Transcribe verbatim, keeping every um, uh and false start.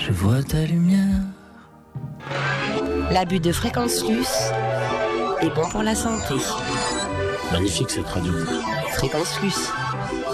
je vois ta lumière. L'abus de fréquence luce est bon pour la santé. Magnifique cette radio. Fréquence luce.